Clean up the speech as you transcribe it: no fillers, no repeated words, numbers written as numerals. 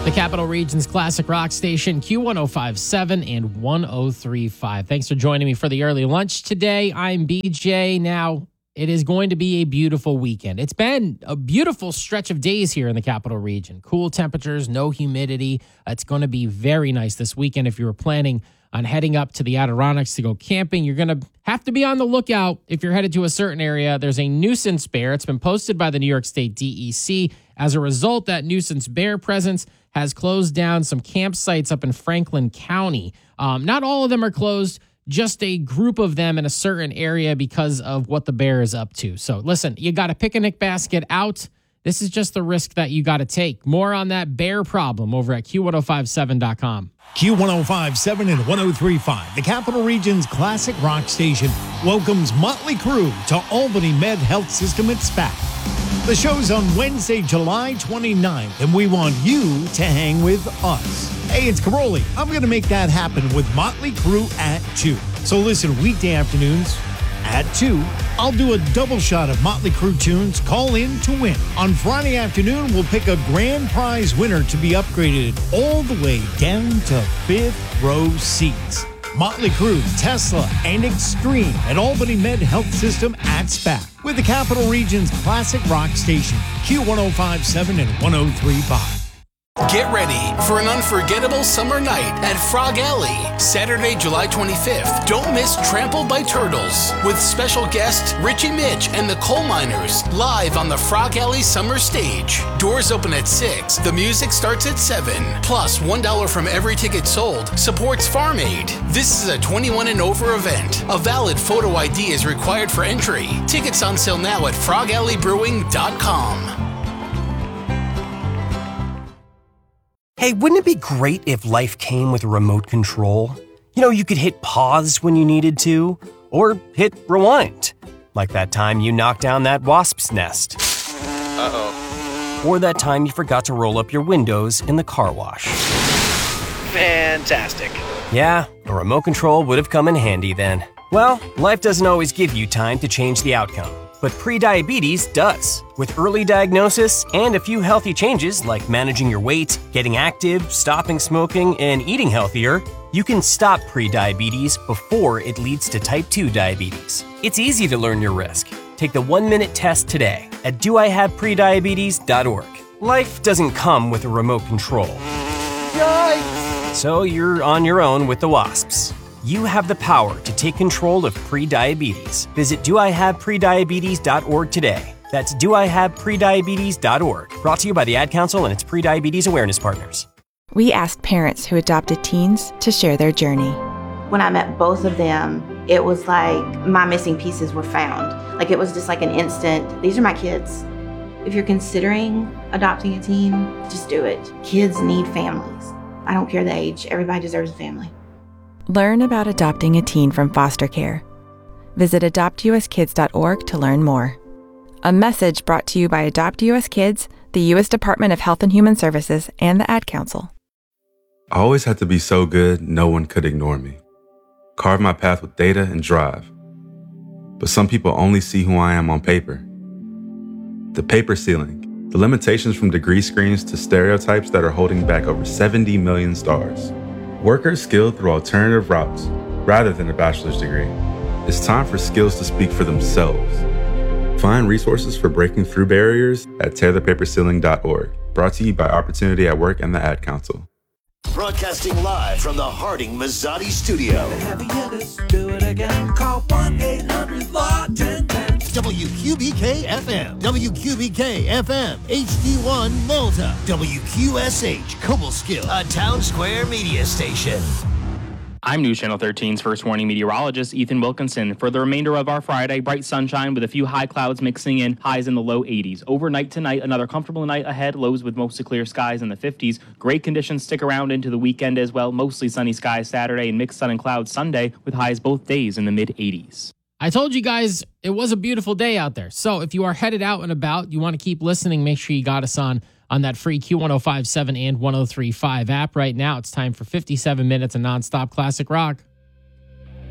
The Capital Region's classic rock station, Q1057 and 1035. Thanks for joining me for the early lunch today. I'm BJ. Now, it is going to be a beautiful weekend. It's been a beautiful stretch of days here in the Capital Region. Cool temperatures, no humidity. It's going to be very nice this weekend. If you were planning on heading up to the Adirondacks to go camping, you're going to have to be on the lookout if you're headed to a certain area. There's a nuisance bear. It's been posted by the New York State DEC. As a result, that nuisance bear presence has closed down some campsites up in Franklin County. Not all of them are closed, just a group of them in a certain area because of what the bear is up to. So listen, you got a picnic basket out. This is just the risk that you got to take. More on that bear problem over at Q1057.com. Q1057 and 1035, the Capital Region's classic rock station, welcomes Motley Crue to Albany Med Health System at SPAC. The show's on Wednesday, July 29th, and we want you to hang with us. Hey, it's Caroli. I'm going to make that happen with Motley Crue at 2. So listen, weekday afternoons at 2, I'll do a double shot of Motley Crue tunes. Call in to win. On Friday afternoon, we'll pick a grand prize winner to be upgraded all the way down to 5th row seats. Motley Crue, Tesla, and Extreme at Albany Med Health System at SPAC with the Capital Region's classic rock station, Q1057 and 1035. Get ready for an unforgettable summer night at Frog Alley, Saturday, July 25th. Don't miss Trampled by Turtles with special guest Richie Mitch and the Coal Miners live on the Frog Alley Summer Stage. Doors open at 6. The music starts at 7. Plus, $1 from every ticket sold supports Farm Aid. This is a 21 and over event. A valid photo ID is required for entry. Tickets on sale now at frogalleybrewing.com. Hey, wouldn't it be great if life came with a remote control? You know, you could hit pause when you needed to, or hit rewind. Like that time you knocked down that wasp's nest. Uh-oh. Or that time you forgot to roll up your windows in the car wash. Fantastic. Yeah, a remote control would have come in handy then. Well, life doesn't always give you time to change the outcome. But prediabetes does. With early diagnosis and a few healthy changes like managing your weight, getting active, stopping smoking, and eating healthier, you can stop prediabetes before it leads to type 2 diabetes. It's easy to learn your risk. Take the 1-minute test today at doihaveprediabetes.org. Life doesn't come with a remote control. Yikes! So you're on your own with the wasps. You have the power to take control of prediabetes. Visit doihaveprediabetes.org today. That's doihaveprediabetes.org. Brought to you by the Ad Council and its Prediabetes Awareness Partners. We asked parents who adopted teens to share their journey. When I met both of them, it was like my missing pieces were found. Like it was just like an instant, these are my kids. If you're considering adopting a teen, just do it. Kids need families. I don't care the age, everybody deserves a family. Learn about adopting a teen from foster care. Visit adoptuskids.org to learn more. A message brought to you by Adopt US Kids, the U.S. Department of Health and Human Services, and the Ad Council. I always had to be so good, no one could ignore me. Carve my path with data and drive. But some people only see who I am on paper. The paper ceiling, the limitations from degree screens to stereotypes that are holding back over 70 million stars. Workers skilled through alternative routes rather than a bachelor's degree. It's time for skills to speak for themselves. Find resources for breaking through barriers at tearthepaperceiling.org. Brought to you by Opportunity at Work and the Ad Council. Broadcasting live from the Harding Mazzotti studio. Do it again. Call 1-800-LAW-1010. WQBK FM, WQBK FM, HD1 Malta, WQSH Cobleskill, a Town Square media station. I'm News Channel 13's first warning meteorologist, Ethan Wilkinson. For the remainder of our Friday, bright sunshine with a few high clouds mixing in, highs in the low 80s. Overnight tonight, another comfortable night ahead, lows with mostly clear skies in the 50s. Great conditions stick around into the weekend as well, mostly sunny skies Saturday and mixed sun and clouds Sunday with highs both days in the mid-80s. I told you guys it was a beautiful day out there. So if you are headed out and about, you want to keep listening, make sure you got us on that free Q1057 and 1035 app right now. It's time for 57 minutes of nonstop classic rock.